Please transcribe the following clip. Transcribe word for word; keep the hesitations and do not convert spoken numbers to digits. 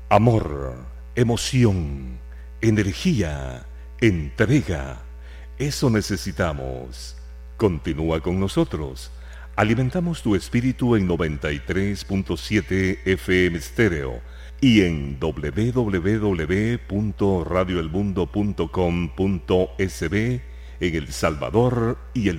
Amor, emoción, energía, entrega. Eso necesitamos. Continúa con nosotros. Alimentamos tu espíritu en noventa y tres punto siete F M Stereo y en doble u doble u doble u punto radio el mundo punto com punto es be en El Salvador y el